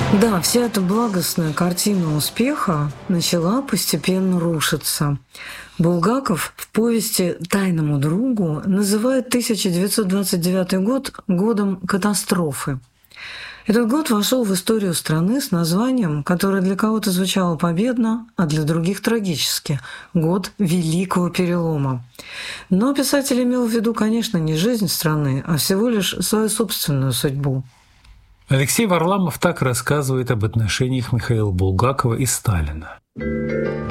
Да, вся эта благостная картина успеха начала постепенно рушиться. Булгаков в повести «Тайному другу» называет 1929 год годом катастрофы. Этот год вошел в историю страны с названием, которое для кого-то звучало победно, а для других трагически – год Великого Перелома. Но писатель имел в виду, конечно, не жизнь страны, а всего лишь свою собственную судьбу. Алексей Варламов так рассказывает об отношениях Михаила Булгакова и Сталина.